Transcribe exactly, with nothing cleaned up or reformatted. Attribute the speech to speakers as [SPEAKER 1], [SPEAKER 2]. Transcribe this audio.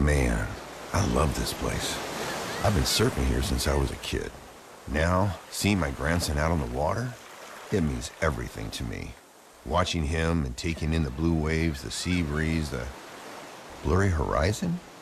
[SPEAKER 1] Man, I love this place. I've been surfing here since I was a kid. Now, seeing my grandson out on the water, it means everything to me. Watching him and taking in the blue waves, the sea breeze, the blurry horizon,